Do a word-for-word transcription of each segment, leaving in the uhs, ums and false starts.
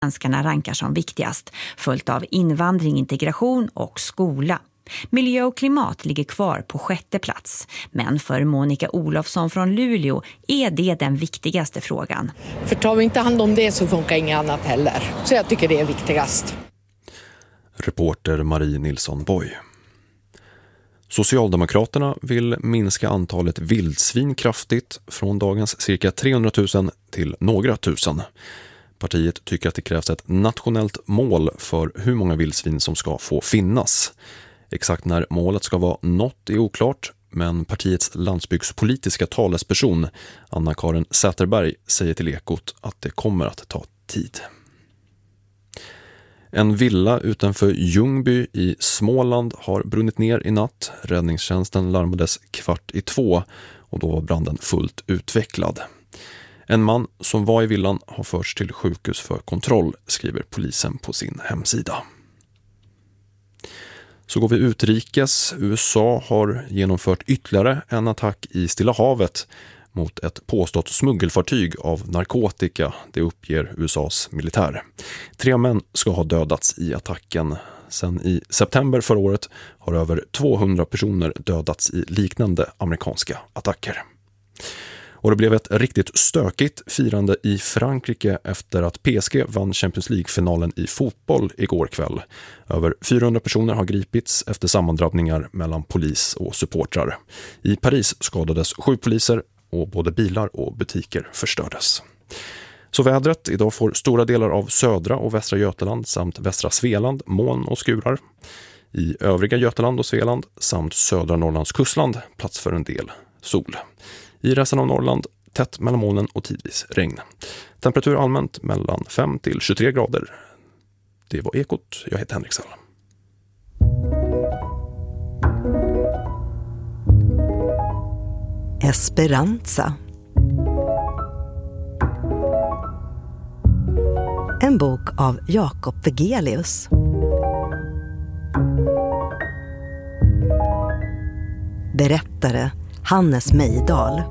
svenskarna rankar som viktigast, följt av invandring, integration och skola. Miljö och klimat ligger kvar på sjätte plats, men för Monica Olofsson från Luleå är det den viktigaste frågan. För tar vi inte hand om det så funkar inget annat heller, så jag tycker det är viktigast. Reporter Marie Nilsson Boy. Socialdemokraterna vill minska antalet vildsvin kraftigt från dagens cirka trehundratusen till några tusen. Partiet tycker att det krävs ett nationellt mål för hur många vildsvin som ska få finnas. Exakt när målet ska vara nått är oklart, men partiets landsbygdspolitiska talesperson Anna-Karin Säterberg säger till Ekot att det kommer att ta tid. En villa utanför Ljungby i Småland har brunnit ner i natt. Räddningstjänsten larmades kvart i två och då var branden fullt utvecklad. En man som var i villan har förts till sjukhus för kontroll, skriver polisen på sin hemsida. Så går vi utrikes. U S A har genomfört ytterligare en attack i Stilla havet mot ett påstått smuggelfartyg av narkotika, det uppger U S A:s militär. Tre män ska ha dödats i attacken. Sen i september förra året har över tvåhundra personer dödats i liknande amerikanska attacker. Och det blev ett riktigt stökigt firande i Frankrike efter att P S G vann Champions League-finalen i fotboll igår kväll. Över fyrahundra personer har gripits efter sammandrabbningar mellan polis och supportrar. I Paris skadades sju poliser och både bilar och butiker förstördes. Så vädret, idag får stora delar av södra och västra Götaland samt västra Svealand moln och skurar. I övriga Götaland och Svealand samt södra Norrlands kustland plats för en del sol. I resten av Norrland tätt mellan molnen och tidvis regn. Temperatur allmänt mellan fem till tjugotre grader. Det var Ekot, jag heter Henrik Sall. Esperanza. En bok av Jakob Vegelius. Berättare Hannes Mejdal.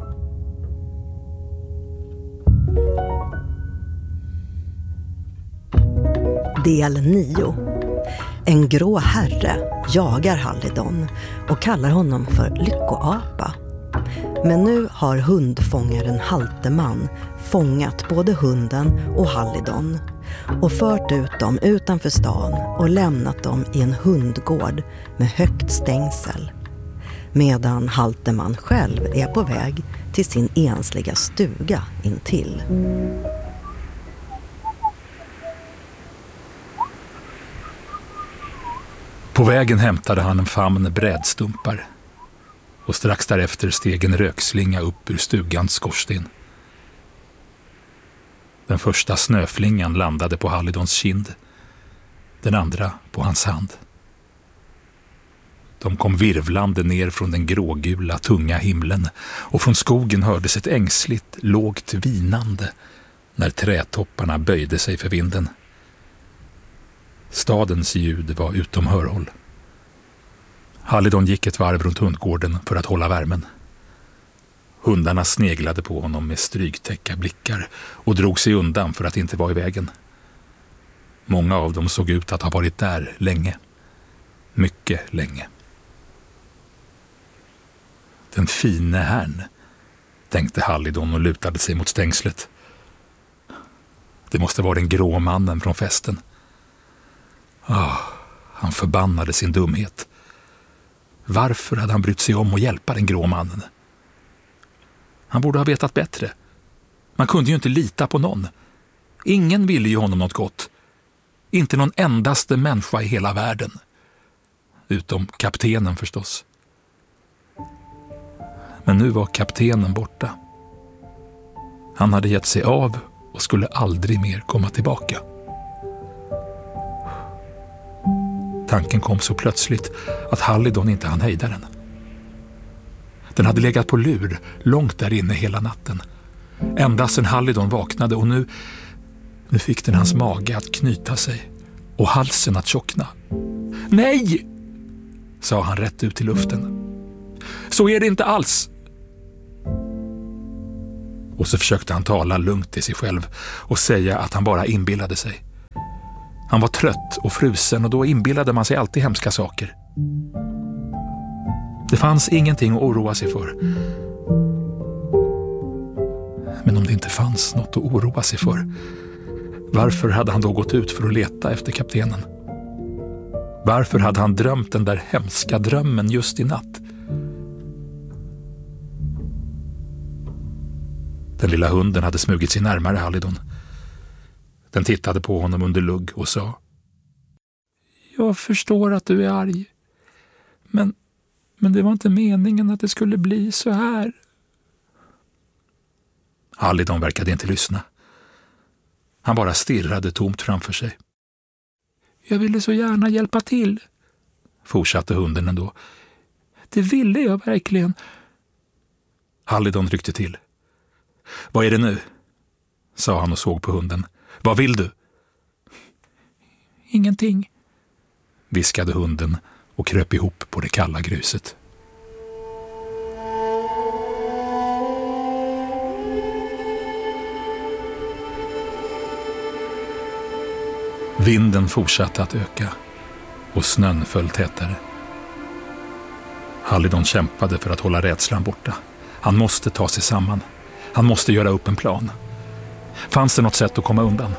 Del nio. En grå herre jagar Hallidon och kallar honom för lyckoapa. Men nu har hundfångaren Halteman fångat både hunden och Hallidon och fört ut dem utanför stan och lämnat dem i en hundgård med högt stängsel. Medan Halteman själv är på väg till sin ensliga stuga intill. På vägen hämtade han en famn brädstumpar och strax därefter steg en rökslinga upp ur stugans skorsten. Den första snöflingan landade på Hallidons kind, den andra på hans hand. De kom virvlande ner från den grågula, tunga himlen och från skogen hördes ett ängsligt, lågt vinande när trätopparna böjde sig för vinden. Stadens ljud var utom hörhåll. Hallidon gick ett varv runt hundgården för att hålla värmen. Hundarna sneglade på honom med strygtäcka blickar och drog sig undan för att inte vara i vägen. Många av dem såg ut att ha varit där länge. Mycket länge. Den fine herrn, tänkte Hallidon och lutade sig mot stängslet. Det måste vara den grå mannen från festen. Ah, han förbannade sin dumhet. Varför hade han brytt sig om att hjälpa den grå mannen? Han borde ha vetat bättre. Man kunde ju inte lita på någon. Ingen ville ju honom något gott. Inte någon endaste människa i hela världen. Utom kaptenen förstås. Men nu var kaptenen borta. Han hade gett sig av och skulle aldrig mer komma tillbaka. Tanken kom så plötsligt att Hallidon inte hann hejda den. Den hade legat på lur långt där inne hela natten. Ända sedan Hallidon vaknade och nu, nu fick den hans mage att knyta sig och halsen att tjockna. Nej! Sa han rätt ut i luften. Så är det inte alls. Och så försökte han tala lugnt till sig själv och säga att han bara inbillade sig. Han var trött och frusen och då inbillade man sig alltid hemska saker. Det fanns ingenting att oroa sig för. Men om det inte fanns något att oroa sig för, varför hade han då gått ut för att leta efter kaptenen? Varför hade han drömt den där hemska drömmen just i natt? Den lilla hunden hade smugit sig närmare Halidon. Den tittade på honom under lugg och sa: Jag förstår att du är arg. Men, men det var inte meningen att det skulle bli så här. Halidon verkade inte lyssna. Han bara stirrade tomt framför sig. Jag ville så gärna hjälpa till, fortsatte hunden ändå. Det ville jag verkligen. Halidon ryckte till. Vad är det nu? Sa han och såg på hunden. Vad vill du? Ingenting, viskade hunden och kröp ihop på det kalla gruset. Vinden fortsatte att öka och snön föll tätare. Halidon kämpade för att hålla rädslan borta. Han måste ta sig samman. Han måste göra upp en plan. Fanns det något sätt att komma undan?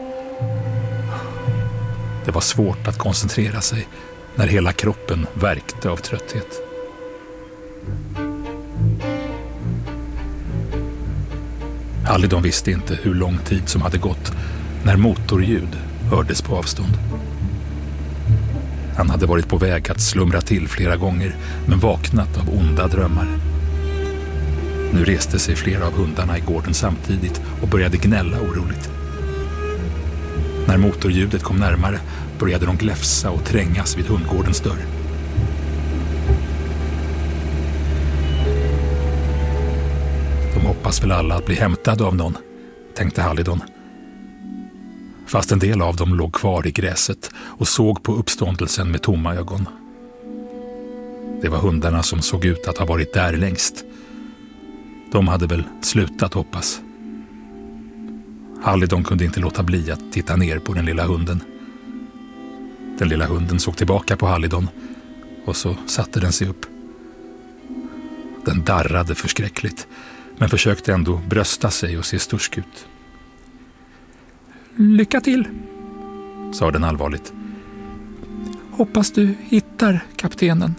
Det var svårt att koncentrera sig när hela kroppen värkte av trötthet. Halidon visste inte hur lång tid som hade gått när motorljud hördes på avstånd. Han hade varit på väg att slumra till flera gånger men vaknat av onda drömmar. Nu reste sig flera av hundarna i gården samtidigt och började gnälla oroligt. När motorljudet kom närmare började de gläfsa och trängas vid hundgårdens dörr. De hoppas väl alla att bli hämtade av någon, tänkte Halidon. Fast en del av dem låg kvar i gräset och såg på uppståndelsen med tomma ögon. Det var hundarna som såg ut att ha varit där längst. De hade väl slutat hoppas. Halidon kunde inte låta bli att titta ner på den lilla hunden. Den lilla hunden såg tillbaka på Halidon och så satte den sig upp. Den darrade förskräckligt men försökte ändå brösta sig och se stursk ut. Lycka till, sa den allvarligt. Hoppas du hittar kaptenen.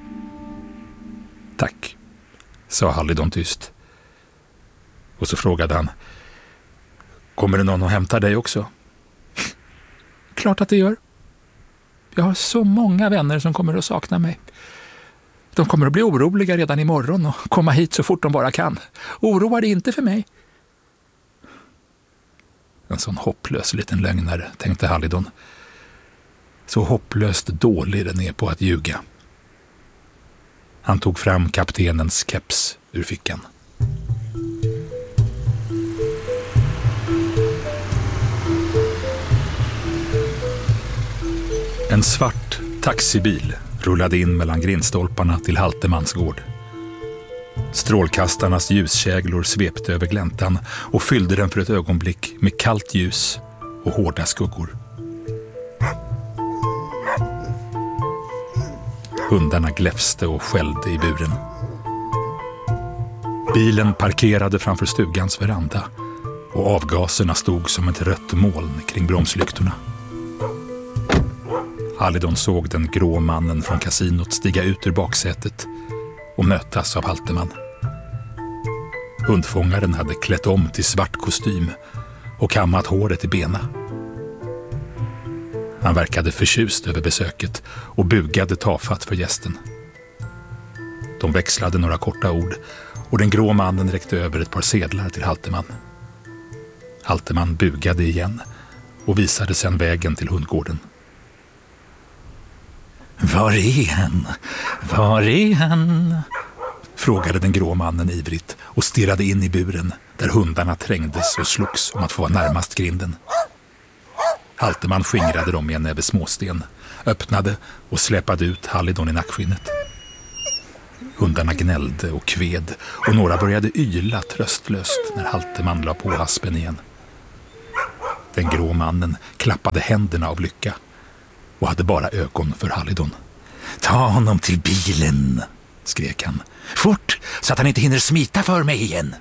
Tack, sa Halidon tyst. Och så frågade han: kommer det någon att hämta dig också? Klart att det gör. Jag har så många vänner som kommer att sakna mig. De kommer att bli oroliga redan imorgon och komma hit så fort de bara kan. Oroa dig inte för mig. En sån hopplös liten lögnare, tänkte Halidon. Så hopplöst dålig den är på att ljuga. Han tog fram kaptenens keps ur fickan. En svart taxibil rullade in mellan grindstolparna till Haltemans gård. Strålkastarnas ljuskäglor svepte över gläntan och fyllde den för ett ögonblick med kallt ljus och hårda skuggor. Hundarna gläfste och skällde i buren. Bilen parkerade framför stugans veranda och avgaserna stod som ett rött moln kring bromslyktorna. Halidon såg den grå mannen från kasinot stiga ut ur baksätet och mötas av Halteman. Hundfångaren hade klätt om till svart kostym och kammat håret i bena. Han verkade förtjust över besöket och bugade tafatt för gästen. De växlade några korta ord och den grå mannen räckte över ett par sedlar till Halteman. Halteman bugade igen och visade sedan vägen till hundgården. Var är han? Var är han? Frågade den grå mannen ivrigt och stirrade in i buren där hundarna trängdes och slogs om att få vara närmast grinden. Halteman skingrade dem med en näve småsten, öppnade och släpade ut Halidon i nackskinnet. Hundarna gnällde och kved och några började yla tröstlöst när Halteman la på haspen igen. Den grå mannen klappade händerna av lycka och hade bara ögon för Halidon. Ta honom till bilen, skrek han. Fort, så att han inte hinner smita för mig igen.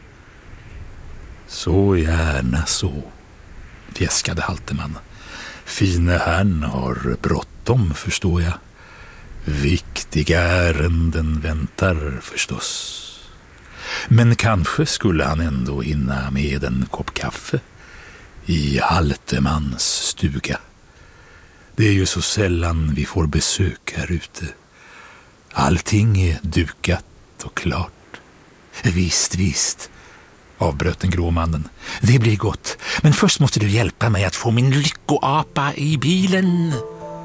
Så gärna så, fjäskade Halteman. Fine herrn har bråttom, förstår jag. Viktiga ärenden väntar förstås. Men kanske skulle han ändå hinna med en kopp kaffe i Haltemans stuga. Det är ju så sällan vi får besök här ute. Allting är dukat och klart. Visst, visst, avbröt den grå mannen. Det blir gott, men först måste du hjälpa mig att få min lyckoapa i bilen.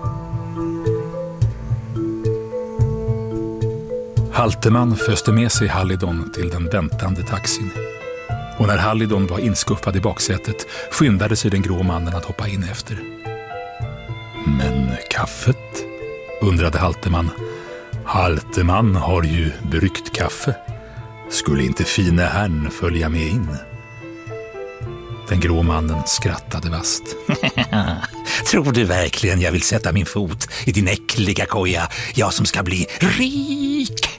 Halteman föste med sig Halidon till den väntande taxin. Och när Halidon var inskuffad i baksätet skyndade sig den grå mannen att hoppa in efter. Men kaffet? Undrade Halteman. Halteman har ju bryggt kaffe. Skulle inte fine herrn följa med in? Den grå mannen skrattade vast. Tror du verkligen jag vill sätta min fot i din äckliga koja? Jag som ska bli rik!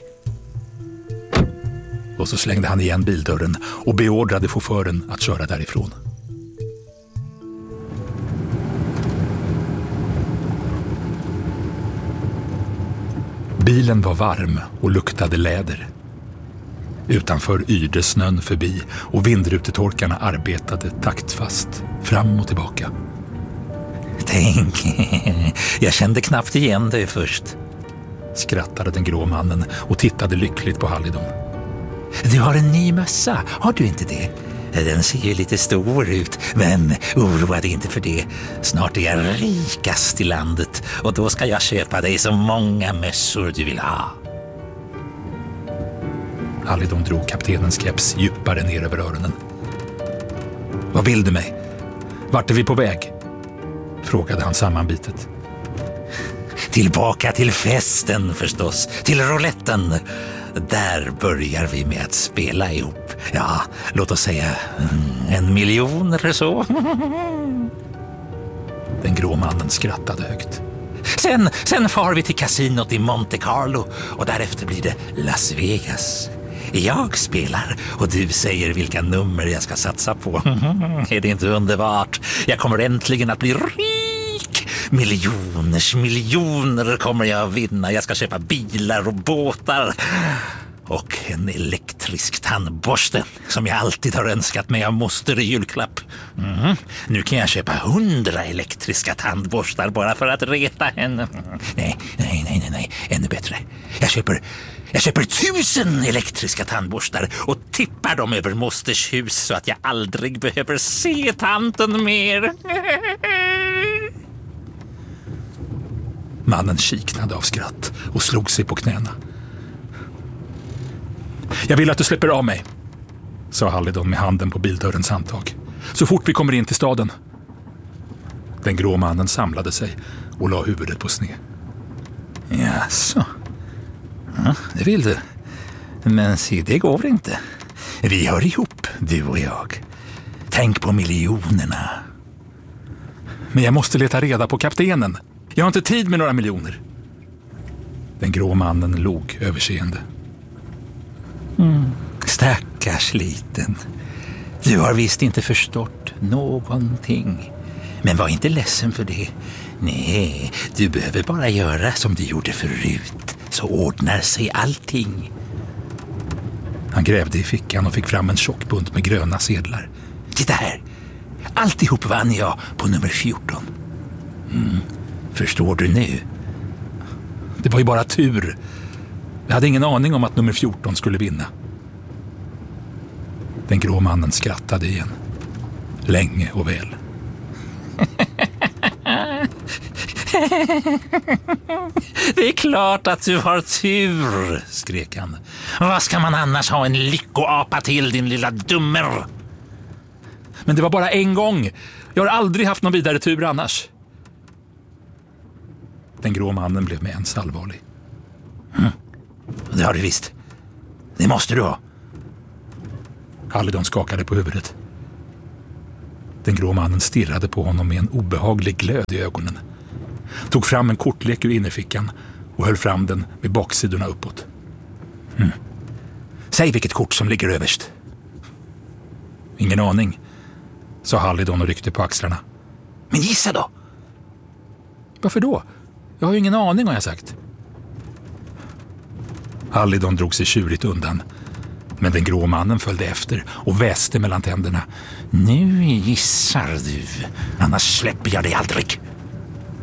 Och så slängde han igen bildörren och beordrade chauffören att köra därifrån. Bilen var varm och luktade läder. Utanför yrde snön förbi och vindrutetorkarna arbetade taktfast fram och tillbaka. Tänk, jag kände knappt igen dig först, skrattade den grå mannen och tittade lyckligt på Halidon. Du har en ny mössa, har du inte det? Den ser ju lite stor ut, men oroa dig inte för det. Snart är jag rikast i landet och då ska jag köpa dig så många mössor du vill ha. Halidon drog kaptenens keps djupare ner över öronen. Vad vill du mig? Vart är vi på väg? Frågade han sammanbitet. Tillbaka till festen förstås, till rouletten. Där börjar vi med att spela ihop. Ja, låt oss säga en miljon eller så. Den grå mannen skrattade högt. Sen, sen far vi till kasinot i Monte Carlo och därefter blir det Las Vegas. Jag spelar och du säger vilka nummer jag ska satsa på. Är det inte underbart? Jag kommer äntligen att bli rik. Miljoners miljoner kommer jag att vinna. Jag ska köpa bilar och båtar. Och en elektrisk tandborste som jag alltid har önskat mig av moster i julklapp. Mm. Nu kan jag köpa hundra elektriska tandborstar bara för att reta henne. Nej, nej, nej, nej, nej. Ännu bättre. Jag köper, jag köper tusen elektriska tandborstar och tippar dem över mosters hus så att jag aldrig behöver se tanten mer. Mannen kiknade av skratt och slog sig på knäna. Jag vill att du släpper av mig, sa Halidon med handen på bildörrens handtag. Så fort vi kommer in till staden. Den grå mannen samlade sig och la huvudet på sned. Jaså? Ja, det vill du. Men se, det går inte. Vi hör ihop, du och jag. Tänk på miljonerna. Men jag måste leta reda på kaptenen. Jag har inte tid med några miljoner. Den grå mannen log överseende. Mm. Stackars liten. Du har visst inte förstått någonting. Men var inte ledsen för det. Nej, du behöver bara göra som du gjorde förut. Så ordnar sig allting. Han grävde i fickan och fick fram en tjock bunt med gröna sedlar. Titta här. Alltihop vann jag på nummer fjorton. Mm. Förstår du nu? Det var ju bara tur. Jag hade ingen aning om att nummer fjorton skulle vinna. Den grå mannen skrattade igen. Länge och väl. Det är klart att du har tur, skrek han. Vad ska man annars ha en lyckoapa till, din lilla dummer? Men det var bara en gång. Jag har aldrig haft någon vidare tur annars. Den grå mannen blev med ens allvarlig. Mm. Det har du visst. Det måste du ha. Halidon skakade på huvudet. Den grå mannen stirrade på honom med en obehaglig glöd i ögonen. Tog fram en kortlek ur innerfickan och höll fram den med baksidorna uppåt. Mm. Säg vilket kort som ligger överst. Ingen aning, sa Hallidon och ryckte på axlarna. Men gissa då! Varför då? Jag har ju ingen aning, har jag sagt. Hallidon drog sig tjurigt undan, men den grå mannen följde efter och väste mellan tänderna. Nu gissar du, annars släpper jag dig aldrig.